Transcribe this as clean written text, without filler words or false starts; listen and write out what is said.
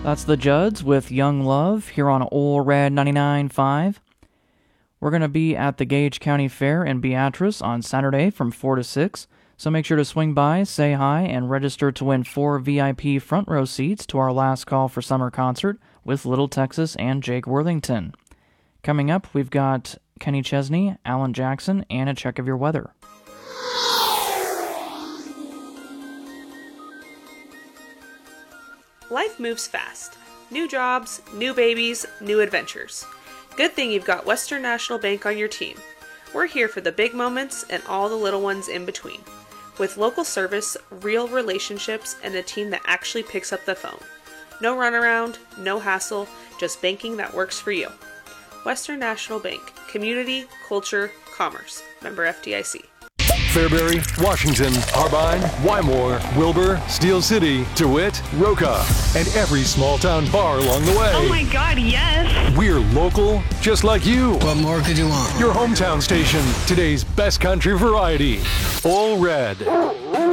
That's the Judds with Young Love here on Ole Red 99.5. We're going to be at the Gage County Fair in Beatrice on Saturday from 4 to 6, so make sure to swing by, say hi, and register to win 4 VIP front row seats to our last call for summer concert with Little Texas and Jake Worthington. Coming up, we've got Kenny Chesney, Alan Jackson, and a check of your weather. Life moves fast. New jobs, new babies, new adventures. Good thing you've got Western National Bank on your team. We're here for the big moments and all the little ones in between. With local service, real relationships, and a team that actually picks up the phone. No runaround, no hassle, just banking that works for you. Western National Bank. Community, culture, commerce. Member FDIC. Fairbury, Washington, Harbine, Wymore, Wilbur, Steel City, DeWitt, Roca, and every small town bar along the way. Oh my God, yes! We're local, just like you. What more could you want? Your hometown station, today's best country variety. Ole Red.